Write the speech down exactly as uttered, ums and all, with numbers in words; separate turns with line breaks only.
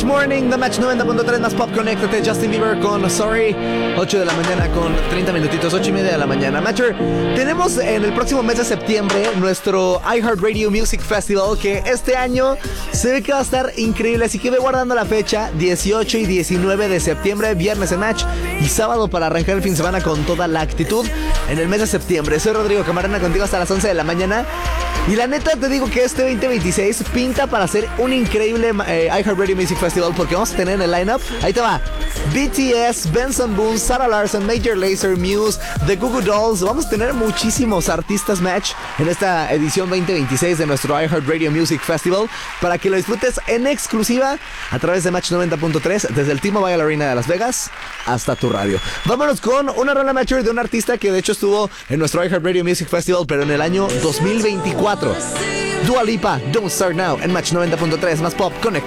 Match Morning, The Match noventa punto tres más Pop, conéctate. Justin Bieber con Sorry, ocho de la mañana con treinta minutitos, ocho y media de la mañana. Matcher, tenemos en el próximo mes de septiembre nuestro iHeartRadio Music Festival, que este año se ve que va a estar increíble, así que ve guardando la fecha, dieciocho y diecinueve de septiembre, viernes en Match y sábado para arrancar el fin de semana con toda la actitud en el mes de septiembre. Soy Rodrigo Camarena, contigo hasta las once de la mañana. Y la neta te digo que este veinte veintiséis pinta para ser un increíble eh, iHeartRadio Music Festival, porque vamos a tener en el lineup, ahí te va, B T S, Benson Boone, Sarah Larson, Major Lazer, Muse, The Goo Goo Dolls. Vamos a tener muchísimos artistas Match en esta edición veinte veintiséis de nuestro iHeartRadio Music Festival, para que lo disfrutes en exclusiva a través de Match noventa punto tres, desde el T-Mobile Arena de Las Vegas hasta tu radio. Vámonos con una rola Matcher de un artista que de hecho estuvo en nuestro iHeartRadio Music Festival, pero en el año dos mil veinticuatro. Dua Lipa, Don't Start Now, en Match noventa punto tres más Pop, Connect.